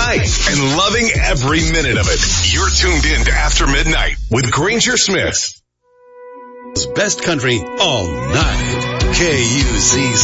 night and loving every minute of it. You're tuned in to After Midnight with Granger Smith. Best country all night. KUCC.